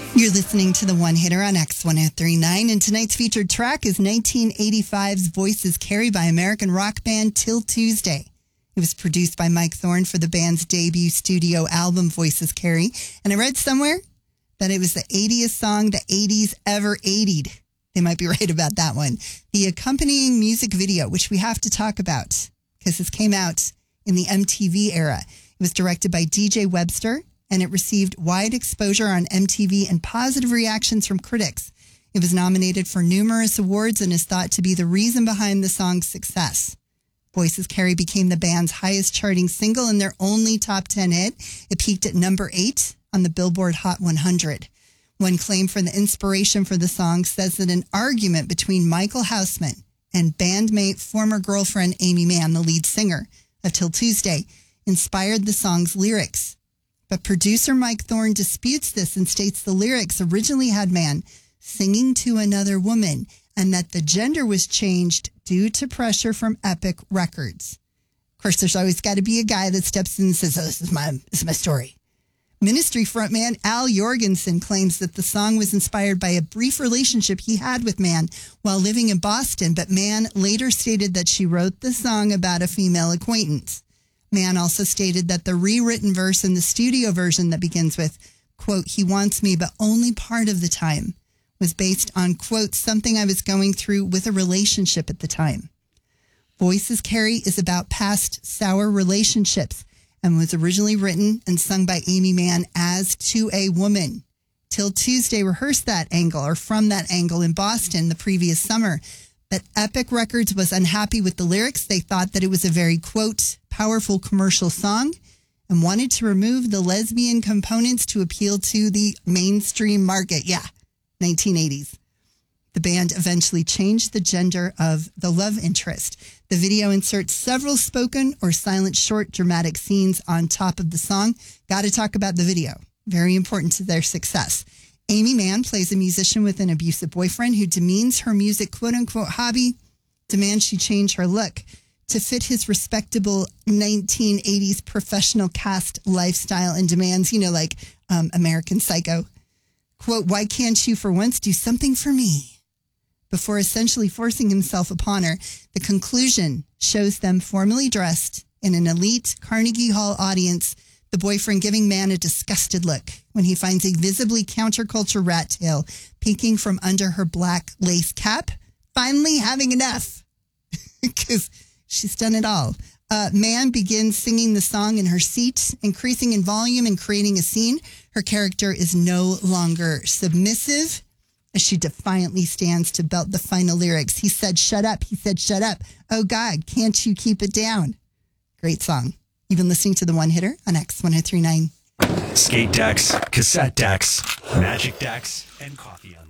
You're listening to the One Hitter on X1039, and tonight's featured track is 1985's Voices Carry by American rock band Till Tuesday. It was produced by Mike Thorne for the band's debut studio album, Voices Carry, and I read somewhere that it was the 80th song the 80s ever 80'd. They might be right about that one. The accompanying music video, which we have to talk about, because this came out in the MTV era. It was directed by DJ Webster, and it received wide exposure on MTV and positive reactions from critics. It was nominated for numerous awards and is thought to be the reason behind the song's success. Voices Carry became the band's highest charting single and their only top 10 hit. It peaked at number 8 on the Billboard Hot 100. One claim for the inspiration for the song says that an argument between Michael Houseman and bandmate former girlfriend Amy Mann, the lead singer of Till Tuesday, inspired the song's lyrics. But producer Mike Thorne disputes this and states the lyrics originally had Mann singing to another woman and that the gender was changed due to pressure from Epic Records. Of course, there's always got to be a guy that steps in and says, oh, this is my story. Ministry frontman Al Jorgensen claims that the song was inspired by a brief relationship he had with Mann while living in Boston, but Mann later stated that she wrote the song about a female acquaintance. Mann also stated that the rewritten verse in the studio version that begins with, quote, he wants me, but only part of the time, was based on, quote, something I was going through with a relationship at the time. Voices Carry is about past sour relationships and was originally written and sung by Amy Mann as to a woman. Till Tuesday rehearsed that angle, or from that angle, in Boston the previous summer. But Epic Records was unhappy with the lyrics. They thought that it was a very, quote, powerful commercial song and wanted to remove the lesbian components to appeal to the mainstream market. Yeah, 1980s. The band eventually changed the gender of the love interest. The video inserts several spoken or silent short dramatic scenes on top of the song. Got to talk about the video. Very important to their success. Amy Mann plays a musician with an abusive boyfriend who demeans her music quote-unquote hobby, demands she change her look to fit his respectable 1980s professional cast lifestyle, and demands, like American Psycho. Quote, why can't you for once do something for me? Before essentially forcing himself upon her, the conclusion shows them formally dressed in an elite Carnegie Hall audience, the boyfriend giving Mann a disgusted look when he finds a visibly counterculture rat tail peeking from under her black lace cap, finally having enough because she's done it all. Mann begins singing the song in her seat, increasing in volume and creating a scene. Her character is no longer submissive as she defiantly stands to belt the final lyrics. He said, shut up. He said, shut up. Oh, God, can't you keep it down? Great song. You've been listening to The One Hitter on X1039. Skate decks, cassette decks, magic decks, and coffee on